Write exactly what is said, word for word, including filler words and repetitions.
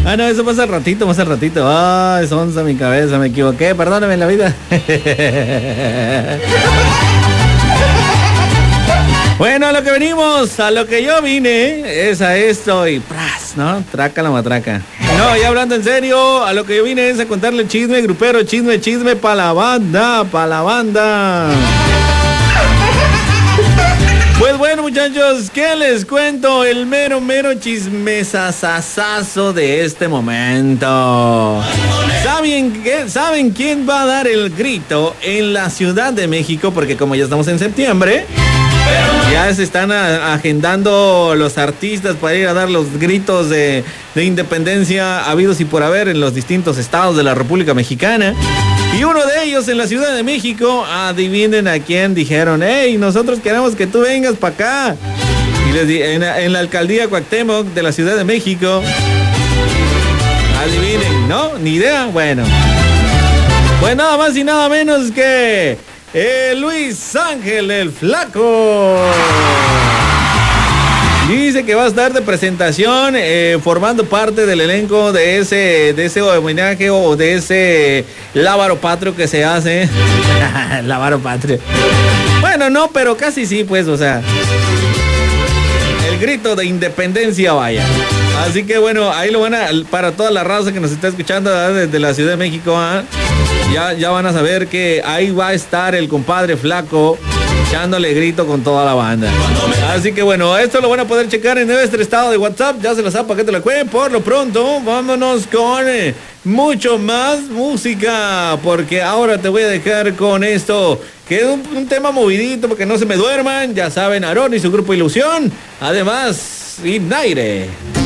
Ah, no, eso más al ratito, más al ratito. Ay, sonza mi cabeza, me equivoqué, perdóname en la vida. Bueno, a lo que venimos, a lo que yo vine, es a esto y pras, ¿no? Traca la matraca. No, ya hablando en serio, a lo que yo vine es a contarle el chisme grupero, chisme, chisme pa' la banda, pa' la banda. Pues bueno, muchachos, ¿qué les cuento? El mero, mero chismesasasazo de este momento. ¿Saben qué? ¿Saben quién va a dar el grito en la Ciudad de México? Porque como ya estamos en septiembre, ya se están a, agendando los artistas para ir a dar los gritos de, de independencia habidos y por haber en los distintos estados de la República Mexicana. Y uno de ellos en la Ciudad de México, adivinen a quién dijeron, hey, nosotros queremos que tú vengas para acá. Y les di, en, en la alcaldía Cuauhtémoc de la Ciudad de México, adivinen, ¿no? Ni idea, bueno. Pues nada más y nada menos que eh, Luis Ángel el Flaco. Dice que va a estar de presentación eh, formando parte del elenco de ese, de ese homenaje o de ese lábaro patrio que se hace. Lábaro patrio. Bueno, no, pero casi sí, pues, o sea. El grito de independencia, vaya. Así que bueno, ahí lo van a, para toda la raza que nos está escuchando, ¿verdad? Desde la Ciudad de México, ¿eh? ya, ya van a saber que ahí va a estar el compadre Flaco echándole grito con toda la banda. Así que bueno, esto lo van a poder checar en nuestro estado de WhatsApp. Ya se lo sabe para que te lo cuenten. Por lo pronto, vámonos con eh, mucho más música, porque ahora te voy a dejar con esto, que es un, un tema movidito para que no se me duerman. Ya saben, Aarón y su grupo Ilusión. Además, Ignaire.